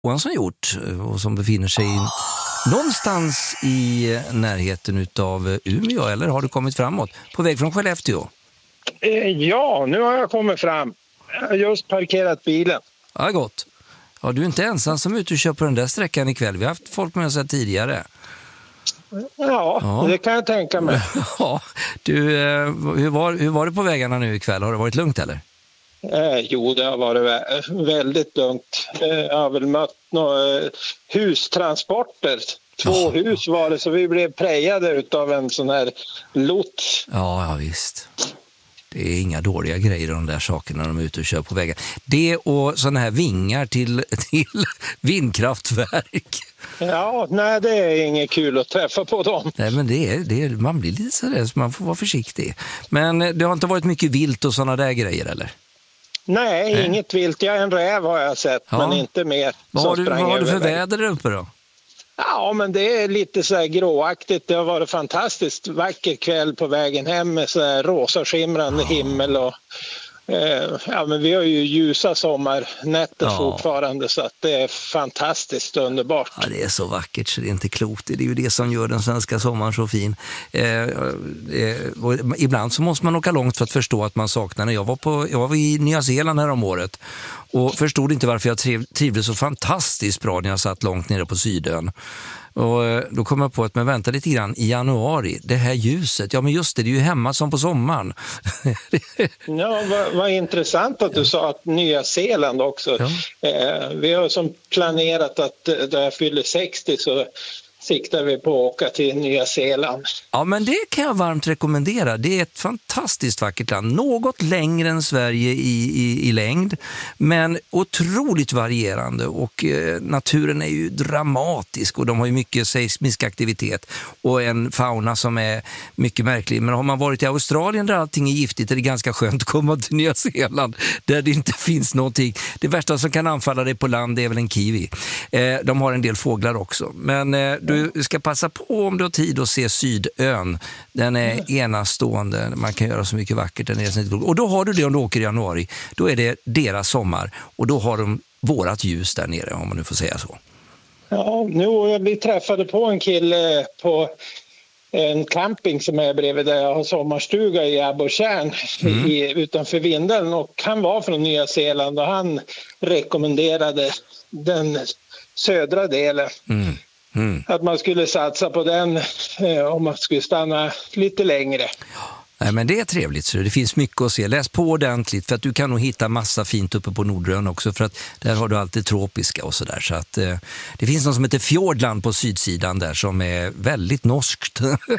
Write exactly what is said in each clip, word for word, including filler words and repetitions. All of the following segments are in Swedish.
Johansson gjort och som befinner sig någonstans i närheten utav Umeå, eller har du kommit framåt på väg från Skellefteå? Ja, nu har jag kommit fram. Jag har just parkerat bilen. Ja, gott. Ja, du är inte ensam som är ute och kör på den där sträckan ikväll. Vi har haft folk med oss här tidigare. Ja, ja, det kan jag tänka mig. Ja, du, hur var, hur var det på vägarna nu ikväll? Har det varit lugnt eller? Eh, jo, det har varit vä- väldigt lugnt. Eh, jag har väl mött några eh, hustransporter. Två Ja. hus var det, så vi blev prejade utav en sån här lots. Ja, ja visst. Det är inga dåliga grejer de där sakerna när de är ute och kör på vägen. Det och sådana här vingar till, till vindkraftverk. Ja, nej, det är inget kul att träffa på dem. Nej, men det är, det är, man blir lite sådär så man får vara försiktig. Men det har inte varit mycket vilt och sådana där grejer, eller? Nej, Nej. inget vilt. Jag en räv har jag sett, Ja. men inte mer. Vad som har du, sprang vad har du för över vägen. väder där uppe då? Ja, men det är lite så här gråaktigt. Det har varit fantastiskt vacker kväll på vägen hem med så här rosa skimrande himmel och eh, ja, men vi har ju ljusa sommarnätter Ja. fortfarande, så att det är fantastiskt underbart. Ja, det är så vackert så det är inte klokt. Det är ju det som gör den svenska sommaren så fin. Eh, eh, och ibland så måste man åka långt för att förstå att man saknar den. Jag var, på, jag var i Nya Zeeland här om året och förstod inte varför jag triv, trivdes så fantastiskt bra när jag satt långt nere på Sydön. Och eh, då kom jag på att men vänta lite grann i januari, det här ljuset, ja men just det, det är ju hemma som på sommaren. Ja, vad, vad intressant att du sa att Nya Zeeland också. Ja. Eh, vi har som planerat att eh, när jag fyller sextio så siktar vi på att åka till Nya Zeeland. Ja, men det kan jag varmt rekommendera. Det är ett fantastiskt vackert land. Något längre än Sverige i, i, i längd, men otroligt varierande. Och eh, naturen är ju dramatisk och de har ju mycket seismisk aktivitet och en fauna som är mycket märklig. Men har man varit i Australien där allting är giftigt är det ganska skönt att komma till Nya Zeeland där det inte finns någonting. Det värsta som kan anfalla dig på land är väl en kiwi. Eh, de har en del fåglar också. Men eh, du ska passa på om du har tid att se Sydön. Den är enastående. Man kan göra så mycket vackert där nere. Och då har du det om du åker i januari. Då är det deras sommar. Och då har de vårat ljus där nere, om man nu får säga så. Ja, nu vi träffade på en kille på en camping som är bredvid där jag har sommarstuga i Abborrtjärn mm. i, utanför Vindeln. Och han var från Nya Zeeland och han rekommenderade den södra delen. Mm. Mm. Att man skulle satsa på den eh, om man skulle stanna lite längre. Nej, men det är trevligt, så det finns mycket att se. Läs på ordentligt för att du kan nog hitta massa fint uppe på Nordrön också, för att där har du alltid tropiska och sådär. Så att eh, det finns något som heter Fjordland på sydsidan där som är väldigt norskt.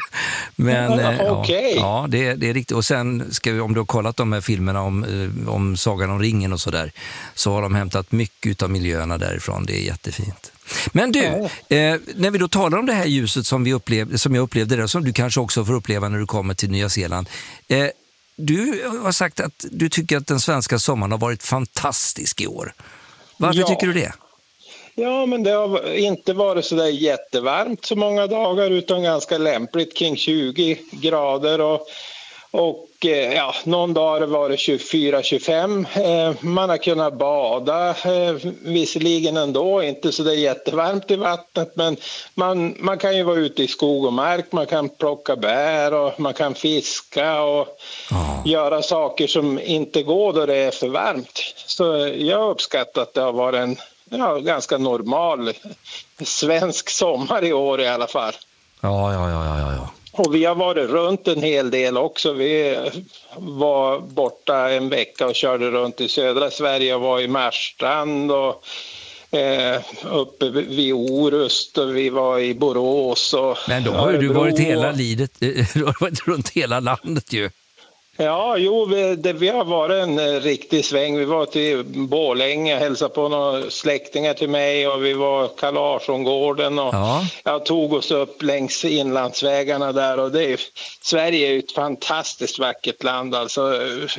Men ja, eh, okay. ja, ja det, det är riktigt. Och sen ska vi, om du har kollat de här filmerna om, eh, om Sagan om ringen och sådär, så har de hämtat mycket av miljöerna därifrån. Det är jättefint. Men du, eh, när vi då talar om det här ljuset som, vi upplevde, som jag upplevde det, som du kanske också får uppleva när du kommer till Nya Zeeland. Eh, du har sagt att du tycker att den svenska sommaren har varit fantastisk i år. Varför ja. tycker du det? Ja, men det har inte varit så där jättevarmt så många dagar, utan ganska lämpligt kring tjugo grader och Och ja, någon dag var det tjugofyra till tjugofem. Man har kunnat bada, visserligen ändå, inte så det är jättevarmt i vattnet, men man, man kan ju vara ute i skog och mark, man kan plocka bär och man kan fiska och oh. göra saker som inte går då det är för varmt. Så jag uppskattar att det har varit en ja, ganska normal svensk sommar i år i alla fall. Ja, ja, ja, ja, ja. Och vi har varit runt en hel del också. Vi var borta en vecka och körde runt i södra Sverige och var i Marstrand och eh, uppe vid Orust och vi var i Borås. Och men då har ju du varit hela livet, du har varit runt hela landet ju. Ja, jo, vi, det, vi har varit en uh, riktig sväng. Vi var till Borlänge, hälsade på några släktingar till mig och vi var Karlarsongården och ja. jag tog oss upp längs inlandsvägarna där och det är, Sverige är ju ett fantastiskt vackert land alltså.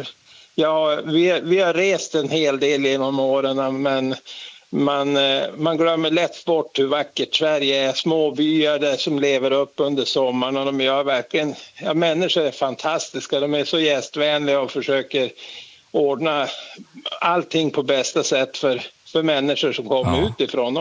Ja, vi, vi har rest en hel del genom åren, men Man, man glömmer lätt bort hur vackert Sverige är. Små byar där som lever upp under sommaren och de gör verkligen, ja, människor är fantastiska. De är så gästvänliga och försöker ordna allting på bästa sätt för, för människor som kommer ja. utifrån.